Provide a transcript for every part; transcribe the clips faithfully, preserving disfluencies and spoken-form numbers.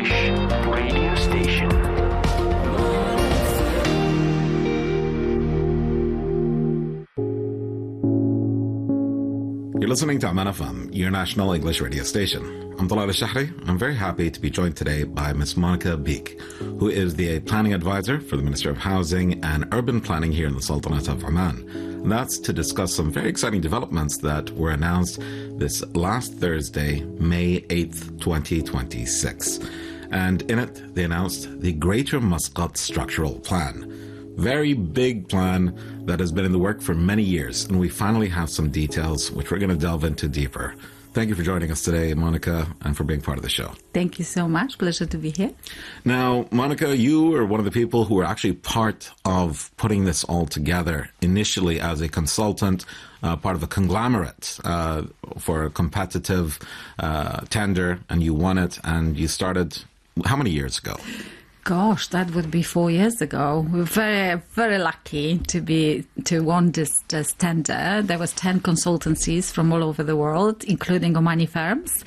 English radio station. You're listening to Amman F M, your national English radio station. I'm Talal Al-Shahri. I'm very happy to be joined today by Miss Monica Beek, who is the planning advisor for the Minister of Housing and Urban Planning here in the Sultanate of Oman. And that's to discuss some very exciting developments that were announced this last Thursday, May eighth, twenty twenty-six. And in it, they announced the Greater Muscat Structural Plan. Very big plan that has been in the work for many years, and we finally have some details which we're going to delve into deeper. Thank you for joining us today, Monica, and for being part of the show. Thank you so much. Pleasure to be here. Now, Monica, you are one of the people who were actually part of putting this all together initially as a consultant, uh, part of a conglomerate uh, for a competitive uh, tender, and you won it, and you started how many years ago? Gosh, that would be four years ago. We were very, very lucky to be to won this, this tender. There was ten consultancies from all over the world, including Omani firms,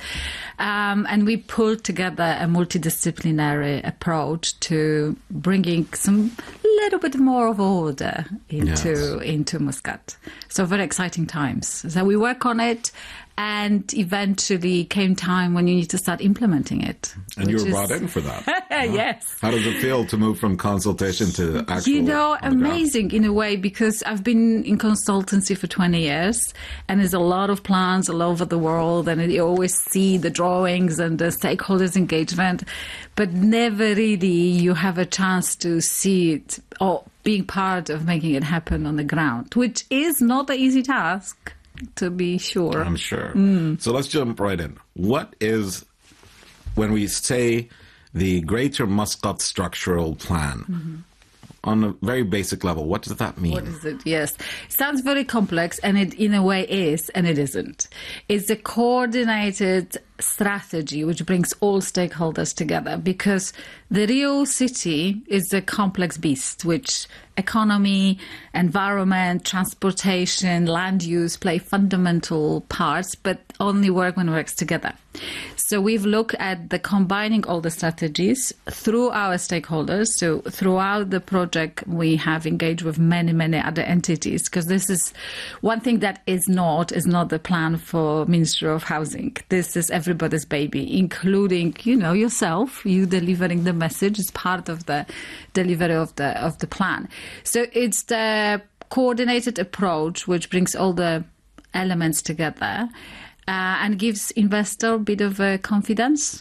um, and we pulled together a multidisciplinary approach to bringing some little bit more of order into yes. into Muscat. So very exciting times. So we work on it. And eventually came time when you need to start implementing it. And you were is... brought in for that. Yes. How does it feel to move from consultation to actual? You know, amazing in a way, because I've been in consultancy for twenty years, and there's a lot of plans all over the world, and you always see the drawings and the stakeholders' engagement, but never really you have a chance to see it or being part of making it happen on the ground, which is not an easy task. To be sure. I'm sure. Mm. So let's jump right in. What is, when we say the Greater Muscat Structural Plan, mm-hmm. on a very basic level, what does that mean? What is it? Yes. It sounds very complex, and it in a way is, and it isn't. It's a coordinated strategy which brings all stakeholders together, because the real city is a complex beast, which economy, environment, transportation, land use play fundamental parts, but only work when it works together. So we've looked at the combining all the strategies through our stakeholders. So throughout the project, we have engaged with many, many other entities, because this is one thing that is not, is not the plan for Ministry of Housing. This is everybody's baby, including, you know, yourself. You delivering the message is part of the delivery of the of the plan. So it's the coordinated approach which brings all the elements together uh, and gives investor a bit of uh, confidence